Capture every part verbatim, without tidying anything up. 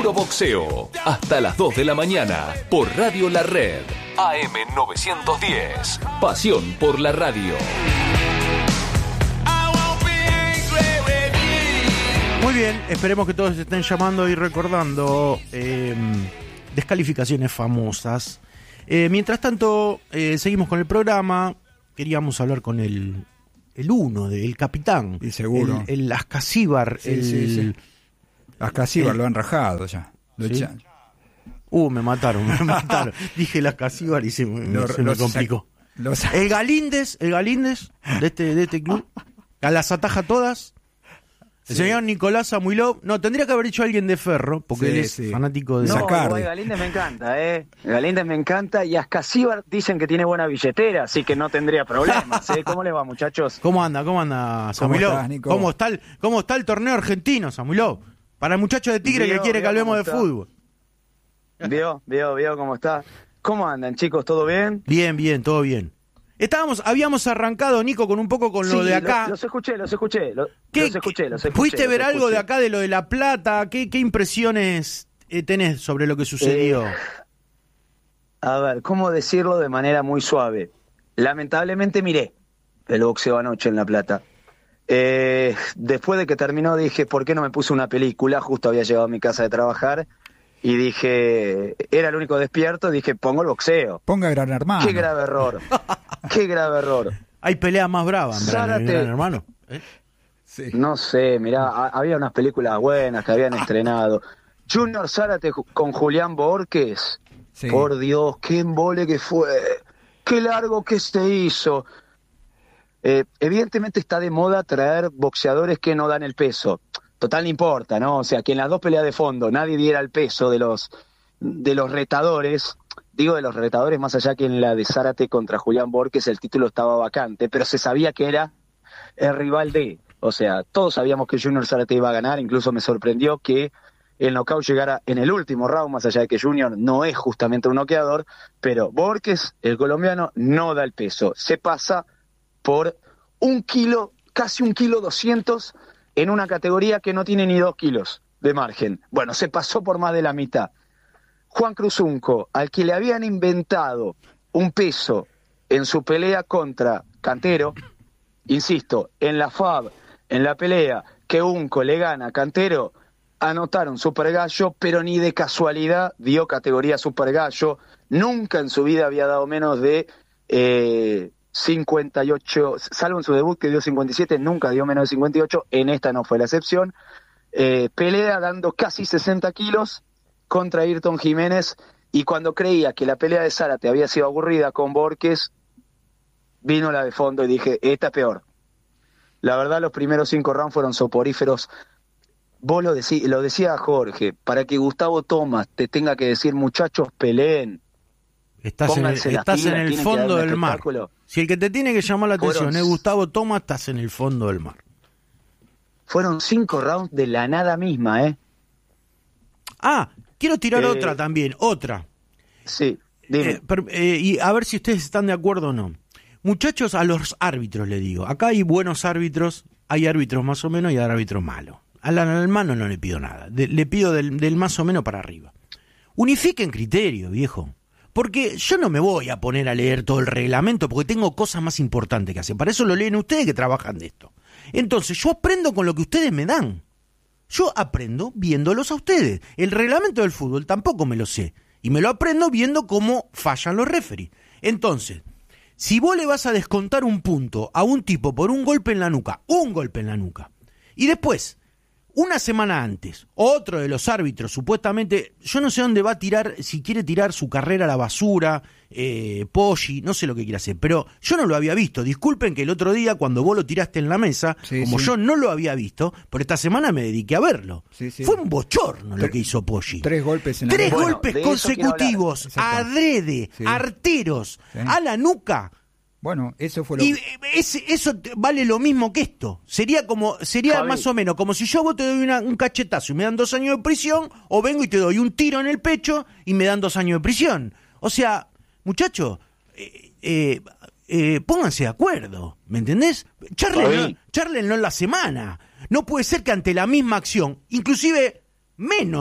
Puro boxeo. Hasta las dos de la mañana. Por Radio La Red. A M novecientos diez. Pasión por la radio. Muy bien, esperemos que todos estén llamando y recordando eh, descalificaciones famosas. Eh, mientras tanto, eh, seguimos con el programa. Queríamos hablar con el el uno, el capitán. Y seguro. El, el Ascasíbar. Sí, el, sí, sí. Ascasíbar el, lo han rajado ya. Lo ¿sí? echan. Uh, me mataron, me mataron. Dije el Ascasíbar y se, me, Lo, se me los complicó. Sa- los... El Galíndez, el Galíndez de este, de este club. A las ataja todas. El sí. señor Nicolás Samuilov, no, tendría que haber dicho alguien de Ferro, porque sí, él es sí. fanático de no, Sacardi. Galíndez me encanta, ¿eh? Galíndez me encanta y Ascasíbar dicen que tiene buena billetera, así que no tendría problemas, ¿eh? ¿Cómo le va, muchachos? ¿Cómo anda, cómo anda, Samuilov? ¿Cómo, estás, ¿Cómo, está el, ¿Cómo está el torneo argentino, Samuilov? Para el muchacho de Tigre vio, que quiere que hablemos de fútbol. ¿Vio? ¿Vio? ¿Vio cómo está? ¿Cómo andan, chicos? ¿Todo bien? Bien, bien, todo bien. Estábamos, habíamos arrancado, Nico, con un poco con sí, lo de acá. Los, los escuché, los escuché, los, ¿Qué, los escuché, los escuché. ¿Pudiste los ver escuché. algo de acá, de lo de La Plata? ¿Qué, qué impresiones eh, tenés sobre lo que sucedió? Eh, a ver, ¿cómo decirlo de manera muy suave? Lamentablemente miré el boxeo anoche en La Plata. Eh, después de que terminó dije, ¿por qué no me puse una película? Justo había llegado a mi casa de trabajar. Y dije, era el único despierto, dije, pongo el boxeo. Ponga Gran Hermano. Qué grave error, qué grave error. Hay peleas más bravas, Zárate, Gran Hermano. ¿Eh? Sí. No sé, mirá, a, había unas películas buenas que habían estrenado. Junior Zárate con Julián Borges. Sí. Por Dios, qué embole que fue. Qué largo que se hizo. Eh, evidentemente está de moda traer boxeadores que no dan el peso. Total no importa, ¿no? O sea, que en las dos peleas de fondo nadie diera el peso de los de los retadores, digo de los retadores más allá que en la de Zárate contra Julián Borges el título estaba vacante, pero se sabía que era el rival de, o sea, todos sabíamos que Junior Zárate iba a ganar, incluso me sorprendió que el knockout llegara en el último round, más allá de que Junior no es justamente un noqueador, pero Borges, el colombiano, no da el peso, se pasa por un kilo, casi un kilo doscientos, en una categoría que no tiene ni dos kilos de margen. Bueno, se pasó por más de la mitad. Juan Cruzunco, al que le habían inventado un peso en su pelea contra Cantero, insisto, en la F A B, en la pelea que Unco le gana a Cantero, anotaron Super Gallo, pero ni de casualidad dio categoría Super Gallo. Nunca en su vida había dado menos de... Eh, cincuenta y ocho, salvo en su debut que dio cincuenta y siete, nunca dio menos de cincuenta y ocho, en esta no fue la excepción. Eh, pelea dando casi sesenta kilos contra Ayrton Jiménez, y cuando creía que la pelea de Zárate había sido aburrida con Borges, vino la de fondo y dije, esta es peor. La verdad, los primeros cinco rounds fueron soporíferos. Vos lo, decí, lo decía Jorge, para que Gustavo Thomas te tenga que decir, muchachos, peleen. Estás en el, estás en el fondo del mar. Si el que te tiene que llamar la atención Fueron, es Gustavo Thomas, estás en el fondo del mar. Fueron cinco rounds de la nada misma, ¿eh? Ah, quiero tirar eh, otra también, otra. Sí, dime. Eh, per, eh, y a ver si ustedes están de acuerdo o no. Muchachos, a los árbitros le digo. Acá hay buenos árbitros, hay árbitros más o menos y hay árbitros malos. Al hermano no le pido nada, de, le pido del, del más o menos para arriba. Unifiquen criterio, viejo. Porque yo no me voy a poner a leer todo el reglamento porque tengo cosas más importantes que hacer. Para eso lo leen ustedes que trabajan de esto. Entonces yo aprendo con lo que ustedes me dan. Yo aprendo viéndolos a ustedes. El reglamento del fútbol tampoco me lo sé. Y me lo aprendo viendo cómo fallan los referees. Entonces, si vos le vas a descontar un punto a un tipo por un golpe en la nuca, un golpe en la nuca, y después... Una semana antes, otro de los árbitros, supuestamente, yo no sé dónde va a tirar, si quiere tirar su carrera a la basura, eh, Poggi, no sé lo que quiere hacer, pero yo no lo había visto. Disculpen que el otro día, cuando vos lo tiraste en la mesa, sí, como sí. yo no lo había visto, por esta semana me dediqué a verlo. Sí, sí. Fue un bochorno Tre- lo que hizo Poggi. Tres golpes en la Tres bueno, golpes consecutivos, adrede, sí. arteros, sí. a la nuca. Bueno, eso fue lo y ese, eso vale lo mismo que esto. Sería como sería Javi. más o menos como si yo a vos te doy una, un cachetazo y me dan dos años de prisión, o vengo y te doy un tiro en el pecho y me dan dos años de prisión. O sea, muchachos, eh, eh, eh, pónganse de acuerdo, ¿me entendés? Charlenlo, charlenlo en la semana. No puede ser que ante la misma acción, inclusive menos,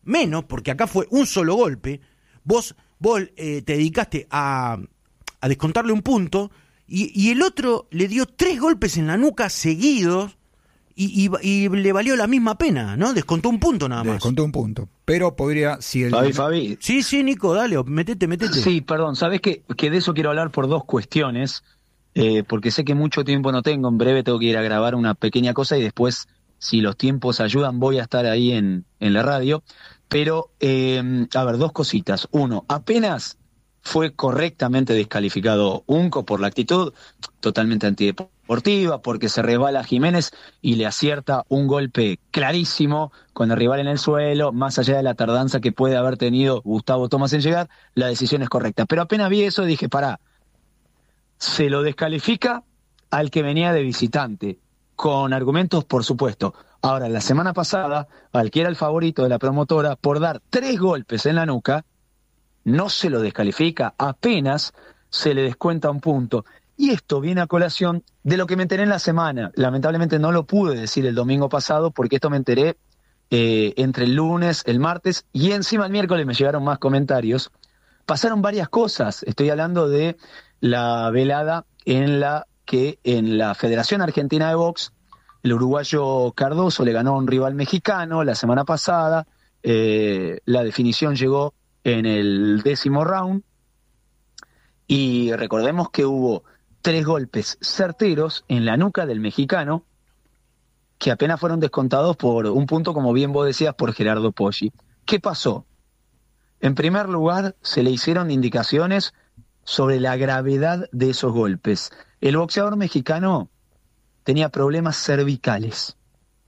menos, porque acá fue un solo golpe, vos, vos eh, te dedicaste a, a descontarle un punto, y, y el otro le dio tres golpes en la nuca seguidos, y, y, y le valió la misma pena, ¿no? Descontó un punto nada más. Descontó un punto. Pero podría, si el... Fabi, Fabi. Sí, sí, Nico, dale, metete, metete. Sí, perdón, sabés que, que de eso quiero hablar por dos cuestiones, eh, porque sé que mucho tiempo no tengo, en breve tengo que ir a grabar una pequeña cosa y después, si los tiempos ayudan, voy a estar ahí en, en la radio. Pero, eh, a ver, dos cositas. Uno, apenas fue correctamente descalificado Unco por la actitud totalmente antideportiva, porque se resbala Jiménez y le acierta un golpe clarísimo con el rival en el suelo, más allá de la tardanza que puede haber tenido Gustavo Tomás en llegar, la decisión es correcta. Pero apenas vi eso dije, pará, se lo descalifica al que venía de visitante, con argumentos por supuesto. Ahora, la semana pasada, al que era el favorito de la promotora, por dar tres golpes en la nuca, no se lo descalifica, apenas se le descuenta un punto. Y esto viene a colación de lo que me enteré en la semana. Lamentablemente no lo pude decir el domingo pasado porque esto me enteré eh, entre el lunes, el martes y encima el miércoles me llegaron más comentarios. Pasaron varias cosas. Estoy hablando de la velada en la que en la Federación Argentina de Box el uruguayo Cardoso le ganó a un rival mexicano la semana pasada. Eh, la definición llegó en el décimo round, y recordemos que hubo tres golpes certeros en la nuca del mexicano, que apenas fueron descontados por un punto, como bien vos decías, por Gerardo Poggi. ¿Qué pasó? En primer lugar, se le hicieron indicaciones sobre la gravedad de esos golpes. El boxeador mexicano tenía problemas cervicales.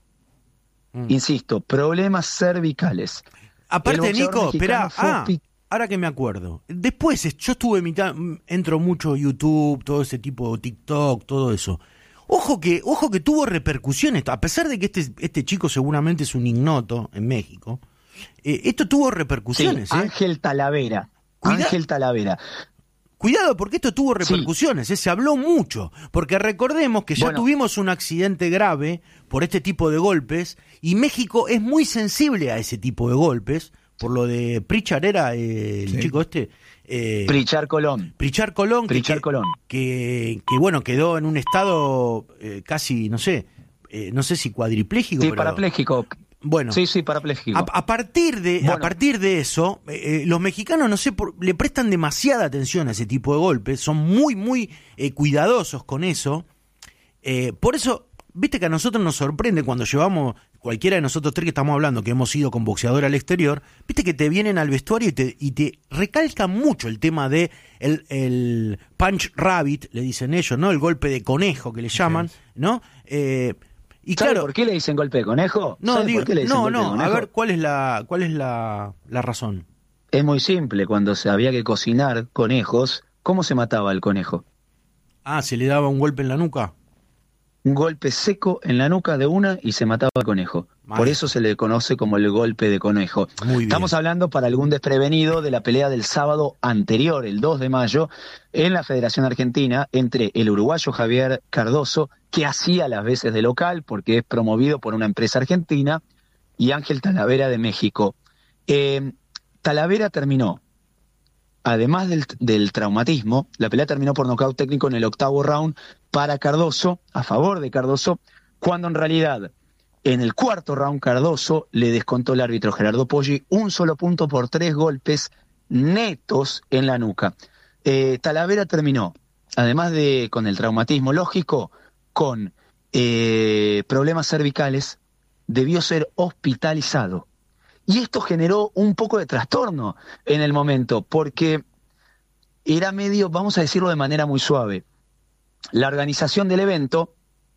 Mm. Insisto, problemas cervicales. Aparte, Nico, espera, ah, ahora que me acuerdo. Después, yo estuve mitad, entro mucho YouTube, todo ese tipo de TikTok, todo eso. Ojo que, ojo que tuvo repercusiones, a pesar de que este, este chico seguramente es un ignoto en México, eh, esto tuvo repercusiones. Sí, ¿eh? Ángel Talavera, Cuida- Ángel Talavera. Cuidado, porque esto tuvo repercusiones, sí. ¿eh? Se habló mucho, porque recordemos que ya bueno. tuvimos un accidente grave por este tipo de golpes, y México es muy sensible a ese tipo de golpes, por lo de Pritchard era eh, el sí. chico este... Eh, Pritchard Colón. Pritchard Colón, Pritchard que, Colón. Que, que, bueno, quedó en un estado eh, casi, no sé, eh, no sé si cuadripléjico. Sí, pero, parapléjico. Bueno, sí, sí, parapléjico. A, a partir de bueno. a partir de eso, eh, los mexicanos no sé por, le prestan demasiada atención a ese tipo de golpes, son muy muy eh, cuidadosos con eso. Eh, por eso, viste que a nosotros nos sorprende cuando llevamos cualquiera de nosotros tres que estamos hablando, que hemos ido con boxeador al exterior, viste que te vienen al vestuario y te y te recalcan mucho el tema de el, el punch rabbit, le dicen ellos, ¿no? El golpe de conejo que le llaman, sí. ¿no? Eh, Y ¿Sabe claro, por qué le dicen golpe de conejo? No, digo, por qué le dicen no, golpe no, de conejo? A ver, ¿cuál es la cuál es la, la razón? Es muy simple, cuando se había que cocinar conejos, ¿cómo se mataba el conejo? Ah, ¿se le daba un golpe en la nuca? Un golpe seco en la nuca de una y se mataba el conejo. Mal. Por eso se le conoce como el golpe de conejo. Muy bien. Estamos hablando, para algún desprevenido, de la pelea del sábado anterior, el dos de mayo, en la Federación Argentina, entre el uruguayo Javier Cardoso, que hacía las veces de local, porque es promovido por una empresa argentina, y Ángel Talavera de México. Eh, Talavera terminó, además del, del traumatismo, la pelea terminó por nocaut técnico en el octavo round para Cardoso, a favor de Cardoso, cuando en realidad en el cuarto round Cardoso le descontó el árbitro Gerardo Poggi un solo punto por tres golpes netos en la nuca. Eh, Talavera terminó, además de con el traumatismo lógico, con eh, problemas cervicales, debió ser hospitalizado. Y esto generó un poco de trastorno en el momento, porque era medio, vamos a decirlo de manera muy suave, la organización del evento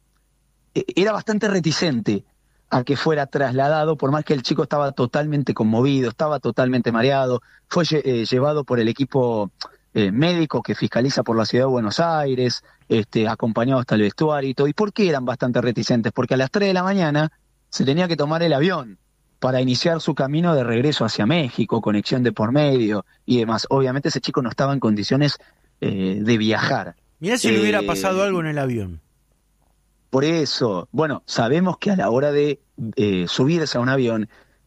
eh, era bastante reticente a que fuera trasladado, por más que el chico estaba totalmente conmovido, estaba totalmente mareado, fue eh, llevado por el equipo eh, médico que fiscaliza por la ciudad de Buenos Aires, este, acompañado hasta el vestuario y todo. ¿Y por qué eran bastante reticentes? Porque a las tres de la mañana se tenía que tomar el avión para iniciar su camino de regreso hacia México, conexión de por medio y demás. Obviamente ese chico no estaba en condiciones eh, de viajar. Mirá si eh, le hubiera pasado algo en el avión. Por eso, bueno, sabemos que a la hora de eh, subirse a un avión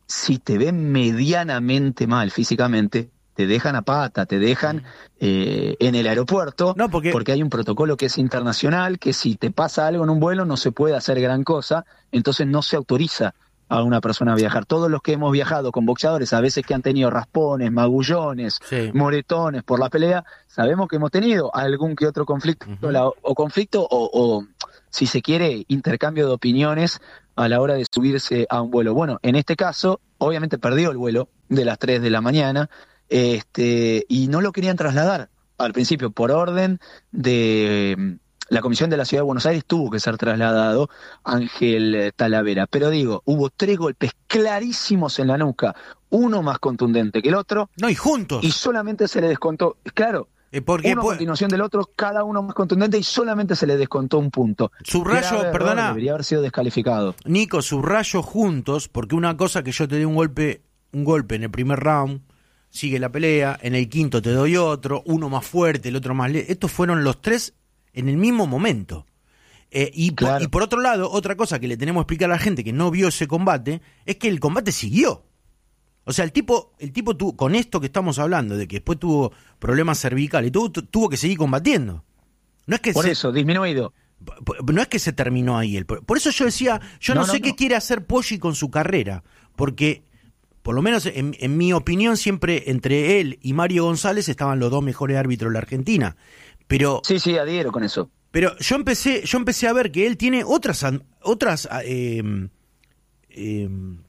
si te ven medianamente mal físicamente, te dejan a pata, te dejan eh, en el aeropuerto, no, porque... porque hay un protocolo que es internacional, que si te pasa algo en un vuelo no se puede hacer gran cosa, entonces no se autoriza a una persona a viajar. Todos los que hemos viajado con boxeadores, a veces que han tenido raspones, magullones, sí. moretones por la pelea, sabemos que hemos tenido algún que otro conflicto, uh-huh. la, o conflicto o, o, si se quiere, intercambio de opiniones a la hora de subirse a un vuelo. Bueno, en este caso, obviamente perdió el vuelo de las tres de la mañana, este y no lo querían trasladar al principio por orden de la Comisión de la Ciudad de Buenos Aires. Tuvo que ser trasladado Ángel Talavera, pero digo, hubo tres golpes clarísimos en la nuca, uno más contundente que el otro, no, y juntos, y solamente se le descontó, claro, eh, porque uno a continuación del otro, cada uno más contundente, y solamente se le descontó un punto. Subrayo, Grave perdona, error, debería haber sido descalificado. Nico, subrayo juntos, porque una cosa que yo te dé un golpe, un golpe en el primer round, sigue la pelea, en el quinto te doy otro, uno más fuerte, el otro más leve. Estos fueron los tres en el mismo momento. Eh, y, claro. por, y por otro lado, otra cosa que le tenemos que explicar a la gente que no vio ese combate, es que el combate siguió. O sea, el tipo, el tipo tuvo, con esto que estamos hablando, de que después tuvo problemas cervicales, tuvo, tuvo que seguir combatiendo. No es que por se, eso, disminuido. No es que se terminó ahí. El, por eso yo decía, yo no, no sé no, qué no. quiere hacer Poggi con su carrera, porque... Por lo menos en, en mi opinión, siempre entre él y Mario González estaban los dos mejores árbitros de la Argentina. Pero sí, sí, adhiero con eso. Pero yo empecé, yo empecé a ver que él tiene otras, otras eh, eh,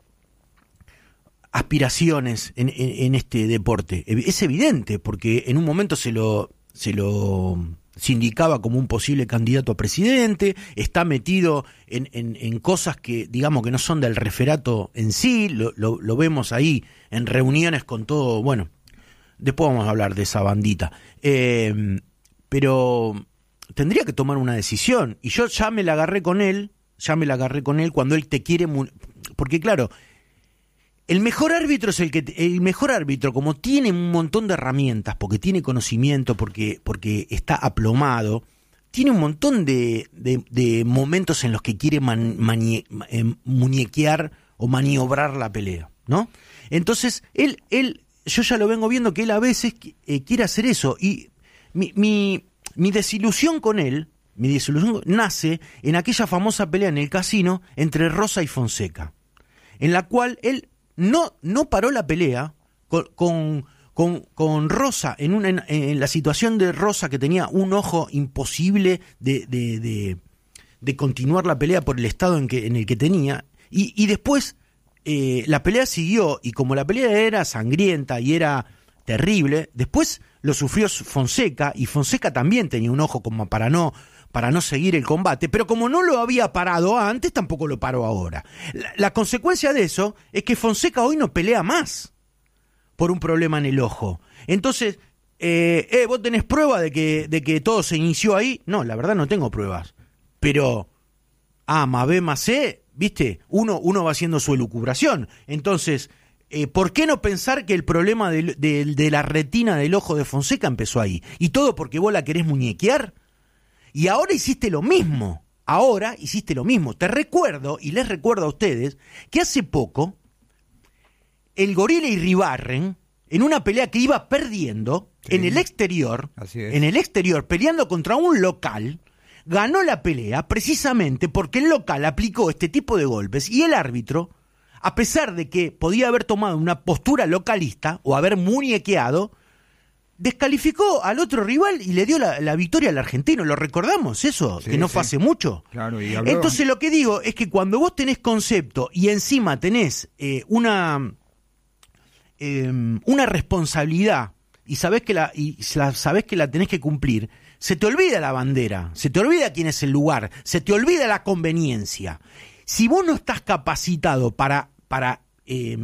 aspiraciones en, en, en este deporte. Es evidente, porque en un momento se lo, se lo se indicaba como un posible candidato a presidente, está metido en, en, en cosas que, digamos, que no son del referato en sí, lo, lo, lo vemos ahí en reuniones con todo, bueno, después vamos a hablar de esa bandita, eh, pero tendría que tomar una decisión, y yo ya me la agarré con él, ya me la agarré con él cuando él te quiere, porque claro, el mejor árbitro es el que el mejor árbitro, como tiene un montón de herramientas, porque tiene conocimiento, porque porque está aplomado, tiene un montón de, de, de momentos en los que quiere man, manie, eh, muñequear o maniobrar la pelea, ¿no? Entonces él él yo ya lo vengo viendo que él a veces eh, quiere hacer eso, y mi mi mi desilusión con él, mi desilusión nace en aquella famosa pelea en el casino entre Rosa y Fonseca, en la cual él No, no paró la pelea con, con, con, con Rosa, en, una, en, en la situación de Rosa, que tenía un ojo imposible de, de, de, de continuar la pelea por el estado en, que, en el que tenía, y, y después eh, la pelea siguió, y como la pelea era sangrienta y era terrible, después lo sufrió Fonseca, y Fonseca también tenía un ojo como para no... para no seguir el combate, pero como no lo había parado antes, tampoco lo paró ahora. La, la consecuencia de eso es que Fonseca hoy no pelea más por un problema en el ojo. Entonces, eh, eh, ¿vos tenés prueba de que, de que todo se inició ahí? No, la verdad no tengo pruebas. Pero A más B más C, ¿viste? Uno, uno va haciendo su elucubración. Entonces, eh, ¿por qué no pensar que el problema de, de, de la retina del ojo de Fonseca empezó ahí? Y todo porque vos la querés muñequear. Y ahora hiciste lo mismo, ahora hiciste lo mismo. Te recuerdo, y les recuerdo a ustedes, que hace poco, el Gorila y Ribarren, en una pelea que iba perdiendo, sí, en el exterior, en el exterior, peleando contra un local, ganó la pelea precisamente porque el local aplicó este tipo de golpes, y el árbitro, a pesar de que podía haber tomado una postura localista, o haber muñequeado, descalificó al otro rival y le dio la, la victoria al argentino. ¿Lo recordamos eso? Sí, que no sí. fue hace mucho. Claro, y habló... Entonces lo que digo es que cuando vos tenés concepto y encima tenés eh, una eh, una responsabilidad y sabés que la y sabés que la tenés que cumplir, se te olvida la bandera, se te olvida quién es el lugar, se te olvida la conveniencia. Si vos no estás capacitado para para eh,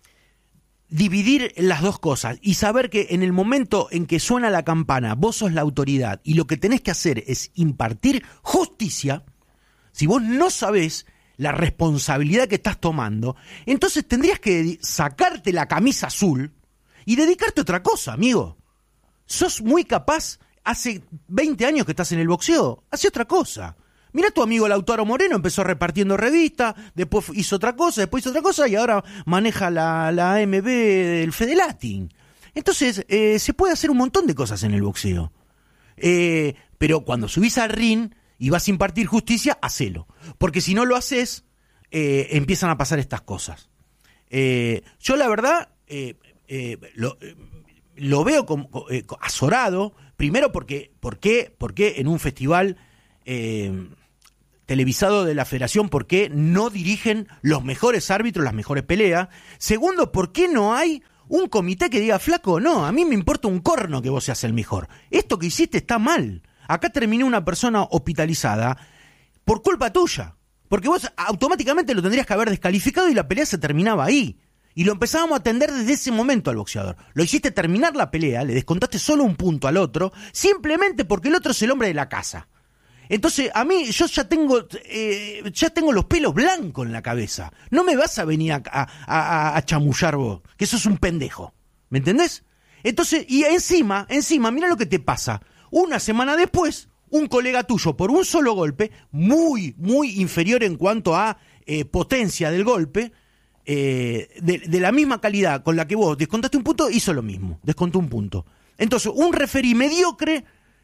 dividir las dos cosas y saber que en el momento en que suena la campana vos sos la autoridad y lo que tenés que hacer es impartir justicia, si vos no sabés la responsabilidad que estás tomando, entonces tendrías que sacarte la camisa azul y dedicarte a otra cosa, amigo. Sos muy capaz, hace veinte años que estás en el boxeo, hace otra cosa. Mirá tu amigo Lautaro Moreno, empezó repartiendo revistas, después hizo otra cosa, después hizo otra cosa y ahora maneja la, la A M B del Fedelatin. Entonces, eh, se puede hacer un montón de cosas en el boxeo. Eh, pero cuando subís al ring y vas a impartir justicia, hacelo. Porque si no lo haces, eh, empiezan a pasar estas cosas. Eh, yo la verdad, eh, eh, lo, eh, lo veo como, eh, azorado, primero porque, ¿por qué? Porque en un festival... Eh, televisado de la federación, ¿por qué no dirigen los mejores árbitros, las mejores peleas? Segundo, ¿por qué no hay un comité que diga, flaco, no, a mí me importa un corno que vos seas el mejor? Esto que hiciste está mal. Acá terminó una persona hospitalizada por culpa tuya, porque vos automáticamente lo tendrías que haber descalificado y la pelea se terminaba ahí. Y lo empezábamos a atender desde ese momento al boxeador. Lo hiciste terminar la pelea, le descontaste solo un punto al otro, simplemente porque el otro es el hombre de la casa. Entonces, a mí, yo ya tengo eh, ya tengo los pelos blancos en la cabeza. No me vas a venir a, a, a, a chamullar vos, que sos un pendejo. ¿Me entendés? Entonces, y encima, encima, mira lo que te pasa. Una semana después, un colega tuyo, por un solo golpe, muy, muy inferior en cuanto a eh, potencia del golpe, eh, de, de la misma calidad con la que vos descontaste un punto, hizo lo mismo, descontó un punto. Entonces, un referí mediocre...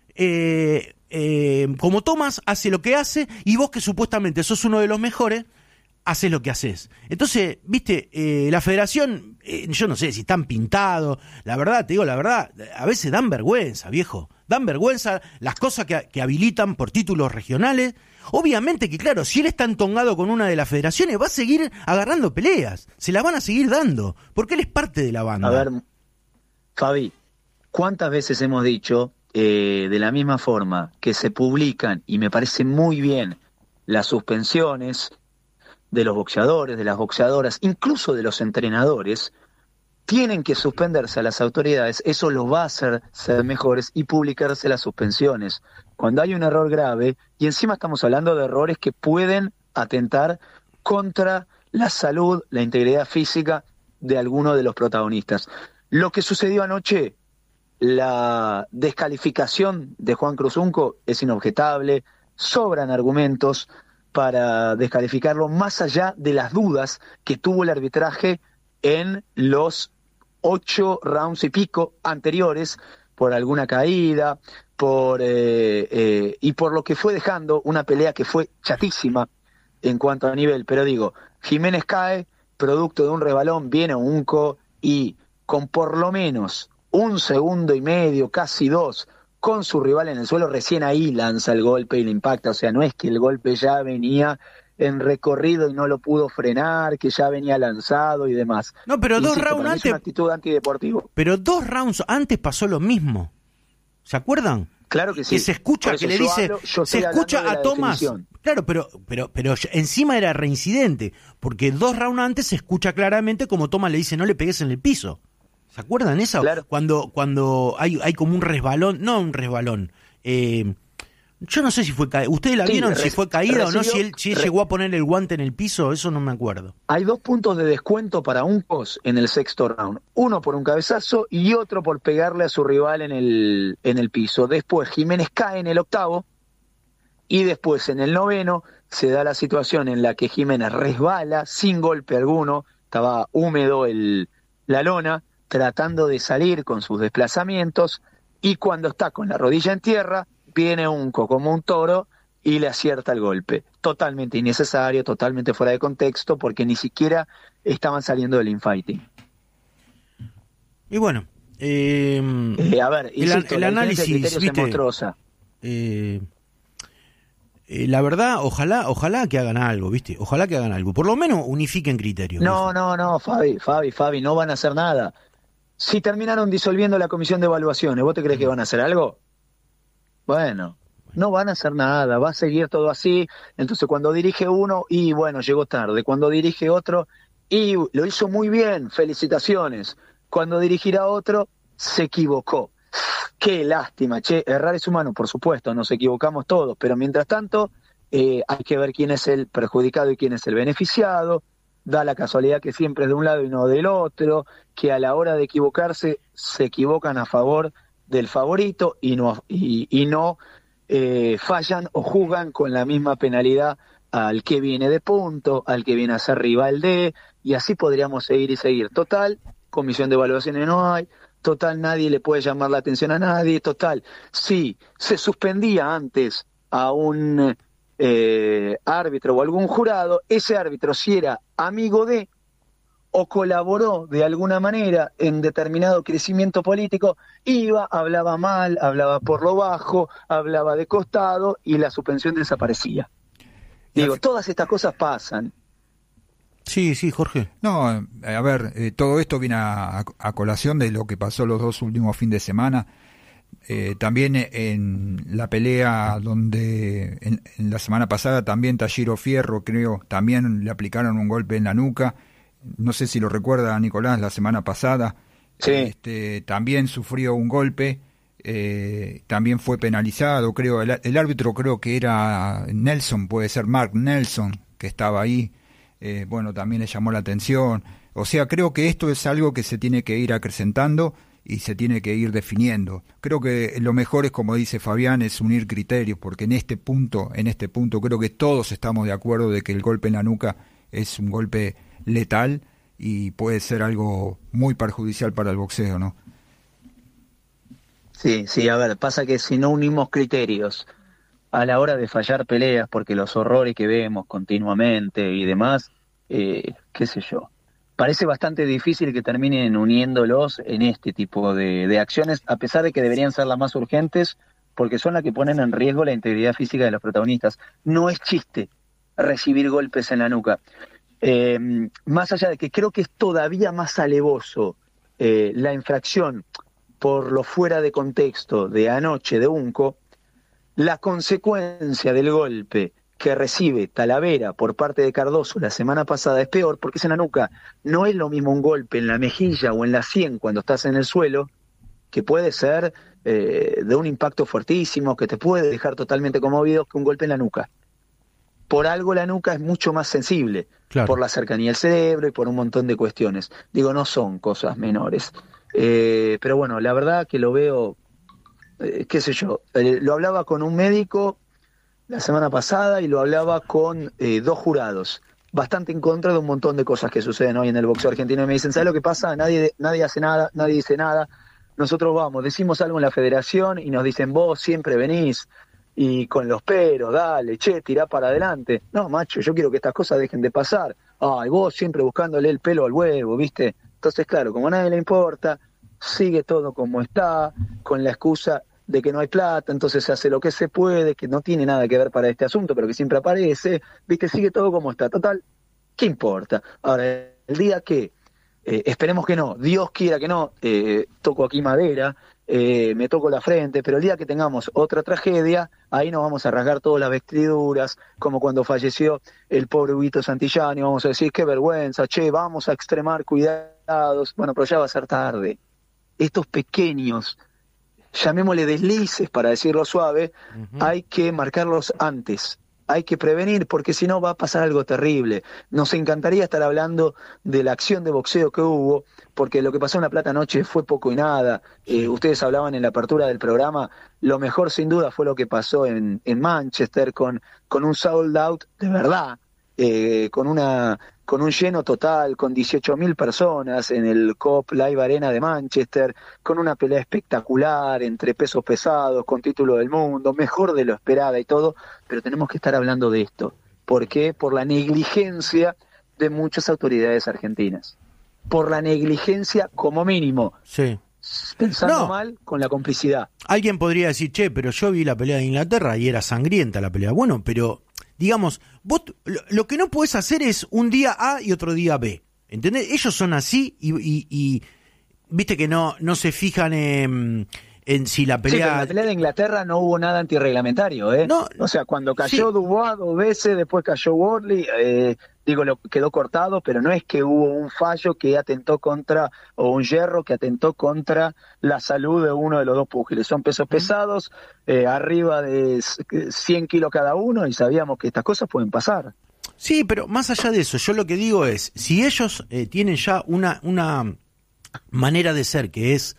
Eh, Eh, como Tomás hace lo que hace y vos que supuestamente sos uno de los mejores haces lo que haces. Entonces, viste, eh, la federación, eh, yo no sé si están pintados, la verdad, te digo la verdad, a veces dan vergüenza, viejo, dan vergüenza las cosas que, que habilitan por títulos regionales. Obviamente que, claro, si él está entongado con una de las federaciones, va a seguir agarrando peleas, se las van a seguir dando, porque él es parte de la banda. A ver, Fabi, ¿cuántas veces hemos dicho... Eh, de la misma forma que se publican, y me parece muy bien, las suspensiones de los boxeadores, de las boxeadoras, incluso de los entrenadores, tienen que suspenderse a las autoridades, eso los va a hacer ser mejores y publicarse las suspensiones. Cuando hay un error grave, y encima estamos hablando de errores que pueden atentar contra la salud, la integridad física de alguno de los protagonistas. Lo que sucedió anoche, la descalificación de Juan Cruzunco es inobjetable, sobran argumentos para descalificarlo, más allá de las dudas que tuvo el arbitraje en los ocho rounds y pico anteriores, por alguna caída, por eh, eh, y por lo que fue dejando una pelea que fue chatísima en cuanto a nivel. Pero digo, Jiménez cae, producto de un resbalón, viene Unco y con por lo menos un segundo y medio, casi dos, con su rival en el suelo, recién ahí lanza el golpe y le impacta. O sea, no es que el golpe ya venía en recorrido y no lo pudo frenar, que ya venía lanzado y demás. No, pero Insisto, dos rounds antes... Es una actitud antideportivo. Pero dos rounds antes pasó lo mismo. ¿Se acuerdan? Claro que sí. Que se escucha, que le dice... Hablo, se escucha a Tomás... Definición. Claro, pero, pero, pero encima era reincidente, porque dos rounds antes se escucha claramente como Tomás le dice, no le pegues en el piso. ¿Se acuerdan eso? Claro. Cuando cuando hay hay como un resbalón, no un resbalón. Eh, yo no sé si fue caída. ¿Ustedes la sí, vieron res, si fue caída recibió, o no? Si él, si él re, llegó a poner el guante en el piso, eso no me acuerdo. Hay dos puntos de descuento para Uncos en el sexto round. Uno por un cabezazo y otro por pegarle a su rival en el, en el piso. Después Jiménez cae en el octavo y después en el noveno se da la situación en la que Jiménez resbala sin golpe alguno. Estaba húmedo el, la lona, tratando de salir con sus desplazamientos, y cuando está con la rodilla en tierra, viene Unco como un toro y le acierta el golpe. Totalmente innecesario, totalmente fuera de contexto, porque ni siquiera estaban saliendo del infighting. Y bueno, eh, eh, a ver, insisto, el, el análisis, ¿viste? Eh, eh, la verdad, ojalá, ojalá que hagan algo, ¿viste? Ojalá que hagan algo. Por lo menos unifiquen criterios. No, no, no, Fabi, Fabi, Fabi, no van a hacer nada. Si terminaron disolviendo la comisión de evaluaciones, ¿vos te crees que van a hacer algo? Bueno, no van a hacer nada, va a seguir todo así. Entonces cuando dirige uno, y bueno, llegó tarde. Cuando dirige otro, y lo hizo muy bien, felicitaciones. Cuando dirigirá otro, se equivocó. Qué lástima, che, errar es humano, por supuesto, nos equivocamos todos, pero mientras tanto eh, hay que ver quién es el perjudicado y quién es el beneficiado. Da la casualidad que siempre es de un lado y no del otro, que a la hora de equivocarse se equivocan a favor del favorito y no y, y no eh, fallan o juzgan con la misma penalidad al que viene de punto, al que viene a ser rival de, y así podríamos seguir y seguir. Total, comisión de evaluaciones no hay, total, nadie le puede llamar la atención a nadie, total, si se suspendía antes a un eh, árbitro o algún jurado, ese árbitro si era amigo de o colaboró de alguna manera en determinado crecimiento político, iba, hablaba mal, hablaba por lo bajo, hablaba de costado y la suspensión desaparecía. Digo, todas estas cosas pasan. Sí, sí, Jorge. No, a ver, eh, todo esto viene a, a colación de lo que pasó los dos últimos fines de semana. Eh, también en la pelea donde en, en la semana pasada también Talliro Fierro, creo, también le aplicaron un golpe en la nuca. No sé si lo recuerda Nicolás, la semana pasada. Sí. Este, también sufrió un golpe, eh, también fue penalizado, creo. El, el árbitro creo que era Nelson, puede ser Mark Nelson, que estaba ahí. Eh, bueno, también le llamó la atención. O sea, creo que esto es algo que se tiene que ir acrecentando y se tiene que ir definiendo. Creo que lo mejor es, como dice Fabián, es unir criterios, porque en este punto, en este punto creo que todos estamos de acuerdo de que el golpe en la nuca es un golpe letal y puede ser algo muy perjudicial para el boxeo, ¿no? Sí, sí, a ver, pasa que si no unimos criterios a la hora de fallar peleas, porque los horrores que vemos continuamente y demás, eh, qué sé yo, parece bastante difícil que terminen uniéndolos en este tipo de, de acciones, a pesar de que deberían ser las más urgentes, porque son las que ponen en riesgo la integridad física de los protagonistas. No es chiste recibir golpes en la nuca. Eh, más allá de que creo que es todavía más alevoso eh, la infracción por lo fuera de contexto de anoche de Unco, la consecuencia del golpe que recibe Talavera por parte de Cardoso la semana pasada es peor, porque es en la nuca. No es lo mismo un golpe en la mejilla o en la sien cuando estás en el suelo, que puede ser eh, de un impacto fuertísimo, que te puede dejar totalmente conmovido, que un golpe en la nuca. Por algo la nuca es mucho más sensible, claro, por la cercanía al cerebro y por un montón de cuestiones. Digo, no son cosas menores. Eh, pero bueno, la verdad que lo veo, eh, qué sé yo, eh, lo hablaba con un médico la semana pasada y lo hablaba con eh, dos jurados, bastante en contra de un montón de cosas que suceden hoy en el boxeo argentino. Y me dicen, ¿sabes lo que pasa? Nadie, nadie hace nada, nadie dice nada. Nosotros vamos, decimos algo en la federación y nos dicen, vos siempre venís y con los peros, dale, che, tirá para adelante. No, macho, yo quiero que estas cosas dejen de pasar. Ay, vos siempre buscándole el pelo al huevo, ¿viste? Entonces, claro, como a nadie le importa, sigue todo como está, con la excusa de que no hay plata, entonces se hace lo que se puede, que no tiene nada que ver para este asunto, pero que siempre aparece, ¿viste? Sigue todo como está. Total, ¿qué importa? Ahora, el día que, eh, esperemos que no, Dios quiera que no, eh, toco aquí madera, Eh, me toco la frente, pero el día que tengamos otra tragedia, ahí nos vamos a rasgar todas las vestiduras, como cuando falleció el pobre Huguito Santillán, y vamos a decir, qué vergüenza, che, vamos a extremar cuidados. Bueno, pero ya va a ser tarde. Estos pequeños, llamémosle deslices para decirlo suave, uh-huh, hay que marcarlos antes. Hay que prevenir, porque si no va a pasar algo terrible. Nos encantaría estar hablando de la acción de boxeo que hubo, porque lo que pasó en La Plata anoche fue poco y nada. Eh, ustedes hablaban en la apertura del programa, lo mejor sin duda fue lo que pasó en, en Manchester, con, con un sold out de verdad, eh, con una con un lleno total, con dieciocho mil personas en el Coop Live Arena de Manchester, con una pelea espectacular entre pesos pesados, con título del mundo, mejor de lo esperada y todo, pero tenemos que estar hablando de esto. ¿Por qué? Por la negligencia de muchas autoridades argentinas. Por la negligencia como mínimo. Sí. Pensando no. mal con la complicidad. Alguien podría decir, che, pero yo vi la pelea de Inglaterra y era sangrienta la pelea. Bueno, pero digamos, vos lo, lo que no podés hacer es un día A y otro día B. ¿Entendés? Ellos son así y, y, y viste que no, no se fijan en, en si la pelea... Sí, pero en la pelea de Inglaterra no hubo nada antirreglamentario, ¿eh? No, o sea, cuando cayó sí. Dubois dos veces, después cayó Wardley, eh, digo, lo quedó cortado, pero no es que hubo un fallo que atentó contra, o un hierro que atentó contra la salud de uno de los dos púgiles. Son pesos pesados, eh, arriba de cien kilos cada uno, y sabíamos que estas cosas pueden pasar. Sí, pero más allá de eso, yo lo que digo es, si ellos eh, tienen ya una, una manera de ser que es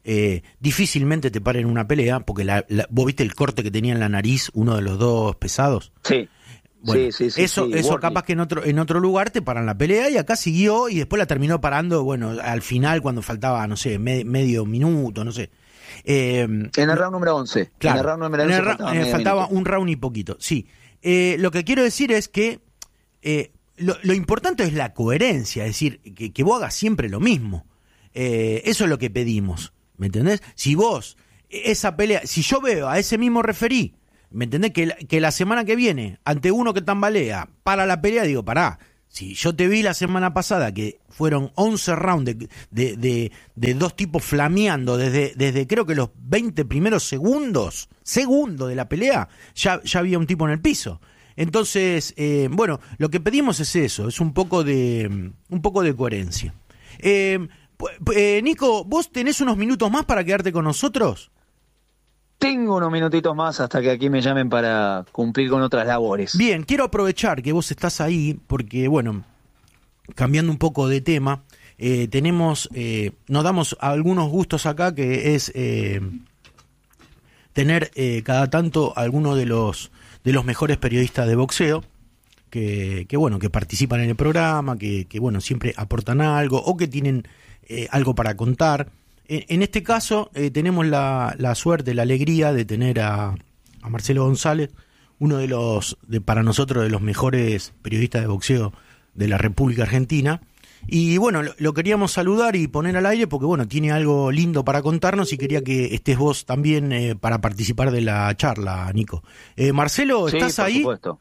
eh, difícilmente te paren una pelea, porque la, la, vos viste el corte que tenía en la nariz uno de los dos pesados. Sí. Bueno, sí, sí, sí, eso, sí, eso Warney. capaz que en otro, en otro lugar te paran la pelea y acá siguió y después la terminó parando, bueno, al final cuando faltaba, no sé, me, medio minuto, no sé. Eh, en el round número once. Claro, en el round número once en el ra- faltaba, eh, faltaba un round y poquito, sí. Eh, lo que quiero decir es que eh, lo, lo importante es la coherencia, es decir, que, que vos hagas siempre lo mismo. Eh, eso es lo que pedimos, ¿me entendés? Si vos, esa pelea, si yo veo a ese mismo referí, ¿me entendés? Que la, que la semana que viene, ante uno que tambalea, para la pelea, digo, pará, si yo te vi la semana pasada que fueron once rounds de, de, de, de dos tipos flameando desde, desde creo que los veinte primeros segundos, segundos de la pelea, ya, ya había un tipo en el piso. Entonces, eh, bueno, lo que pedimos es eso, es un poco de, un poco de coherencia. Eh, eh, Nico, ¿vos tenés unos minutos más para quedarte con nosotros? Tengo unos minutitos más hasta que aquí me llamen para cumplir con otras labores. Bien, quiero aprovechar que vos estás ahí porque, bueno, cambiando un poco de tema, eh, tenemos, eh, nos damos algunos gustos acá, que es eh, tener eh, cada tanto algunos de los de los mejores periodistas de boxeo que, que bueno, que participan en el programa, que, que bueno, siempre aportan algo o que tienen eh, algo para contar. En este caso eh, tenemos la, la suerte, la alegría de tener a, a Marcelo González, uno de los, de, para nosotros, de los mejores periodistas de boxeo de la República Argentina. Y bueno, lo, lo queríamos saludar y poner al aire porque bueno, tiene algo lindo para contarnos y quería que estés vos también eh, para participar de la charla, Nico. Eh, Marcelo, ¿estás sí, por ahí? Supuesto.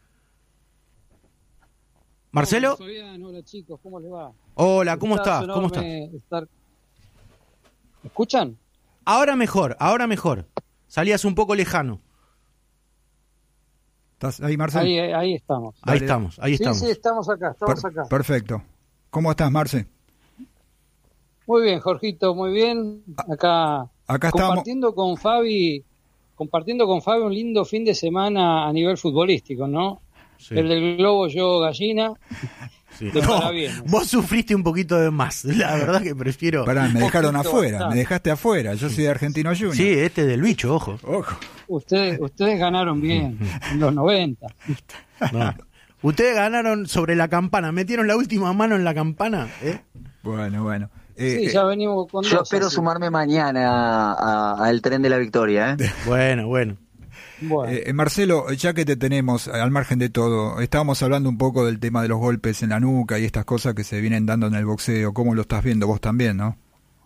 Marcelo. Hola, hola chicos, ¿cómo les va? Hola, ¿cómo estás? ¿Cómo estás? Estar... ¿Me escuchan? Ahora mejor, ahora mejor. Salías un poco lejano. ¿Estás ahí, Marcelo? Ahí, ahí estamos. Ahí Dale. estamos, ahí estamos. Sí, sí, estamos acá, estamos Per- acá. Perfecto. ¿Cómo estás, Marce? Muy bien, Jorgito, muy bien. Acá, Acá compartiendo con Fabi, compartiendo con Fabi un lindo fin de semana a nivel futbolístico, ¿no? Sí. El del globo, yo gallina. Sí. De No, parabienes. vos sufriste un poquito de más. La verdad que prefiero. Pará, me dejaron Poquito, afuera, bastante. me dejaste afuera. Yo soy de Argentino Junior. Sí, este del bicho, ojo. Ojo. Ustedes, ustedes ganaron bien en los noventa. No. Ustedes ganaron sobre la campana, metieron la última mano en la campana, ¿eh? Bueno, bueno. Eh, Sí, eh, ya venimos con Yo dos, espero así. sumarme mañana a- a- al tren de la victoria, ¿eh? Bueno, bueno. Bueno. eh, Marcelo, ya que te tenemos, al margen de todo, estábamos hablando un poco del tema de los golpes en la nuca y estas cosas que se vienen dando en el boxeo. ¿Cómo lo estás viendo vos también, no?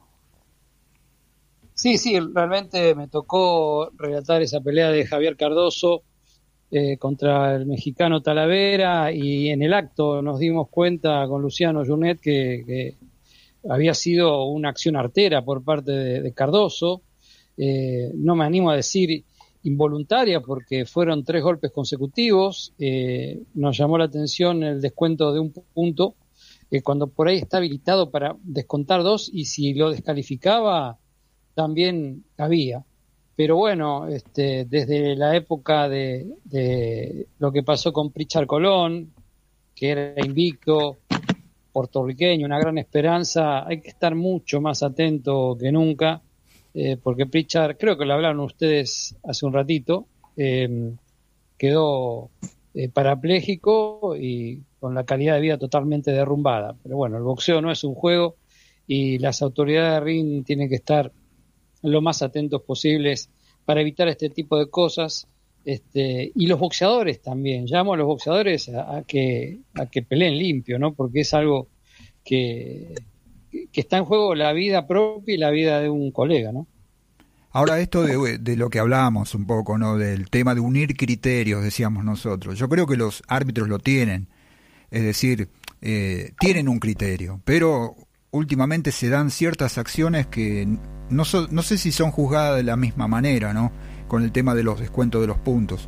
Sí, sí, realmente me tocó relatar esa pelea de Javier Cardoso eh, contra el mexicano Talavera, y en el acto nos dimos cuenta con Luciano Junet que, que había sido una acción artera por parte de, de Cardoso. Eh, no me animo a decir involuntaria porque fueron tres golpes consecutivos. Eh, nos llamó la atención el descuento de un punto, eh, cuando por ahí está habilitado para descontar dos, y si lo descalificaba también había. Pero bueno, este, desde la época de, de lo que pasó con Pritchard Colón, que era invicto, puertorriqueño, una gran esperanza, hay que estar mucho más atento que nunca, eh, porque Pritchard, creo que lo hablaron ustedes hace un ratito, eh, quedó eh, parapléjico y con la calidad de vida totalmente derrumbada. Pero bueno, el boxeo no es un juego y las autoridades de ring tienen que estar lo más atentos posibles para evitar este tipo de cosas, este, y los boxeadores también. Llamo a los boxeadores a, a que a que peleen limpio, ¿no? Porque es algo que, que está en juego la vida propia y la vida de un colega, ¿no? Ahora esto de, de lo que hablábamos un poco, ¿no? Del tema de unir criterios, decíamos nosotros. Yo creo que los árbitros lo tienen, es decir, eh, tienen un criterio, pero últimamente se dan ciertas acciones que no, so, no sé si son juzgadas de la misma manera, ¿no? Con el tema de los descuentos de los puntos.